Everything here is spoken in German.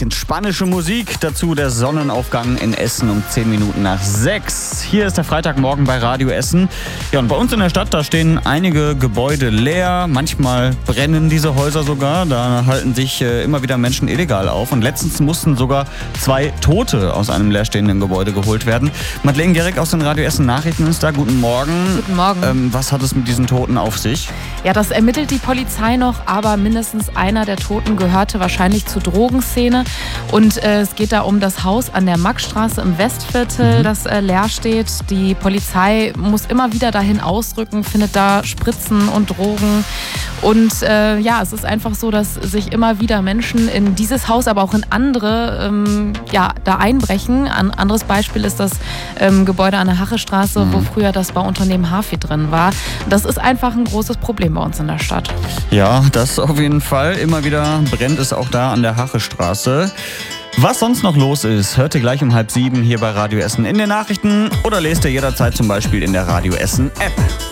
bisschen spanische Musik. Dazu der Sonnenaufgang in Essen um 10 Minuten nach 6. Hier ist der Freitagmorgen bei Radio Essen. Ja, und bei uns in der Stadt, da stehen einige Gebäude leer. Manchmal brennen diese Häuser sogar. Da halten sich immer wieder Menschen illegal auf. Und letztens mussten sogar 2 Tote aus einem leerstehenden Gebäude geholt werden. Madeleine Gehrig aus den Radio Essen Nachrichten ist da. Guten Morgen. Guten Morgen. Was hat es mit diesen Toten auf sich? Ja, das ermittelt die Polizei noch, aber mindestens einer der Toten gehörte wahrscheinlich zur Drogenszene. Und es geht da um das Haus an der Maxstraße im Westviertel, das leer steht. Die Polizei muss immer wieder dahin ausrücken, findet da Spritzen und Drogen. Und es ist einfach so, dass sich immer wieder Menschen in dieses Haus, aber auch in andere, da einbrechen. Ein anderes Beispiel ist das Gebäude an der Hachestraße, wo früher das Bauunternehmen Hafi drin war. Das ist einfach ein großes Problem bei uns in der Stadt. Ja, das auf jeden Fall. Immer wieder brennt es auch da an der Hachestraße. Was sonst noch los ist, hört ihr gleich um 6:30 hier bei Radio Essen in den Nachrichten oder lest ihr jederzeit zum Beispiel in der Radio Essen App.